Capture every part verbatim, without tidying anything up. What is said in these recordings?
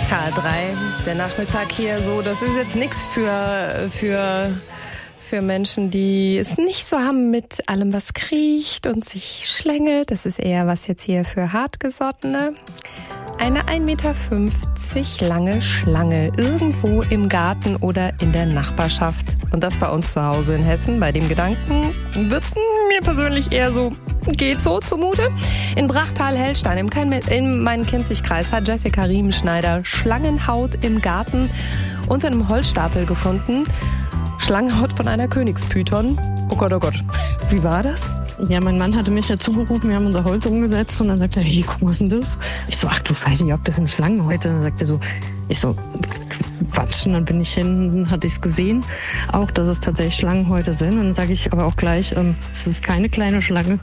H drei, der Nachmittag hier so, das ist jetzt nichts für, für, für Menschen, die es nicht so haben mit allem, was kriecht und sich schlängelt. Das ist eher was jetzt hier für Hartgesottene. Eine ein Meter fünfzig lange Schlange irgendwo im Garten oder in der Nachbarschaft. Und das bei uns zu Hause in Hessen. Bei dem Gedanken wird mir persönlich eher so, geht so zumute. In Brachtal-Hellstein im, im Main-Kinzig-Kreis hat Jessica Riemenschneider Schlangenhaut im Garten unter einem Holzstapel gefunden. Schlangenhaut von einer Königspython. Oh Gott, oh Gott. Wie war das? Ja, mein Mann hatte mich dazu gerufen, wir haben unser Holz umgesetzt und dann sagt er, hey, guck mal, was ist denn das? Ich so, ach du Scheiße, ob das sind Schlangenhäute? Dann sagt er so, ich so, Quatsch. Und dann bin ich hin, hatte ich es gesehen, auch, dass es tatsächlich Schlangenhäute sind. Und dann sage ich aber auch gleich, ähm, es ist keine kleine Schlange.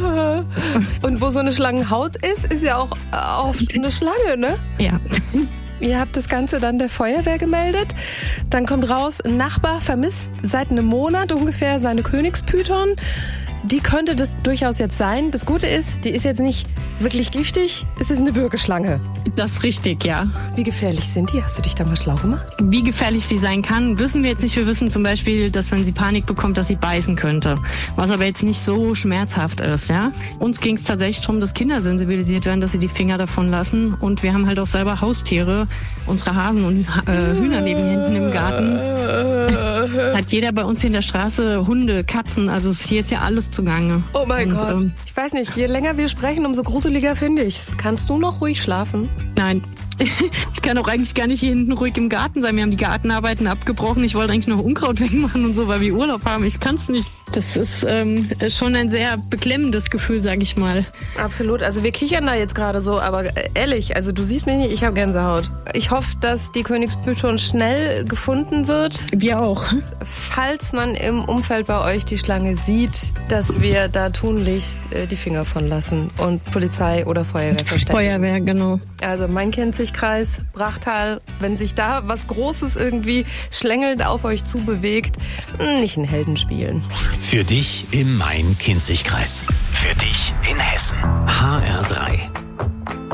Und wo so eine Schlangenhaut ist, ist ja auch oft eine Schlange, ne? Ja. Ihr habt das Ganze dann der Feuerwehr gemeldet. Dann kommt raus, ein Nachbar vermisst seit einem Monat ungefähr seine Königspython. Die könnte das durchaus jetzt sein. Das Gute ist, die ist jetzt nicht wirklich giftig. Es ist eine Würgeschlange. Das ist richtig, ja. Wie gefährlich sind die? Hast du dich da mal schlau gemacht? Wie gefährlich sie sein kann, wissen wir jetzt nicht. Wir wissen zum Beispiel, dass wenn sie Panik bekommt, dass sie beißen könnte. Was aber jetzt nicht so schmerzhaft ist, ja. Uns ging es tatsächlich darum, dass Kinder sensibilisiert werden, dass sie die Finger davon lassen. Und wir haben halt auch selber Haustiere. Unsere Hasen und äh, Hühner leben hier hinten im Garten. Hat jeder bei uns hier in der Straße Hunde, Katzen. Also hier ist ja alles zugange. Oh mein und, Gott. Ähm, ich weiß nicht, je länger wir sprechen, umso gruseliger finde ich's. Kannst du noch ruhig schlafen? Nein. Ich kann auch eigentlich gar nicht hier hinten ruhig im Garten sein. Wir haben die Gartenarbeiten abgebrochen. Ich wollte eigentlich noch Unkraut wegmachen und so, weil wir Urlaub haben. Ich kann's nicht. Das ist ähm, schon ein sehr beklemmendes Gefühl, sag ich mal. Absolut. Also wir kichern da jetzt gerade so, aber ehrlich, also du siehst mich nicht, ich habe Gänsehaut. Ich hoffe, dass die Königspython schnell gefunden wird. Wir auch. Falls man im Umfeld bei euch die Schlange sieht, dass wir da tunlichst äh, die Finger von lassen und Polizei oder Feuerwehr verständigen. Feuerwehr, genau. Also Main-Kinzig-Kreis, Brachtal, wenn sich da was Großes irgendwie schlängelnd auf euch zubewegt, nicht ein Helden spielen. Für dich im Main-Kinzig-Kreis. Für dich in Hessen. H R drei.